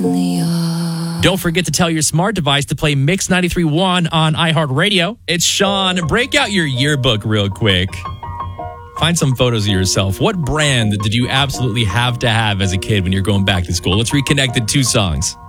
Don't forget to tell your smart device to play Mix 93.1 on iHeartRadio. It's Sean. Break out your yearbook real quick. Find some photos of yourself. What brand did you absolutely have to have as a kid when you're going back to school? Let's reconnect the two songs.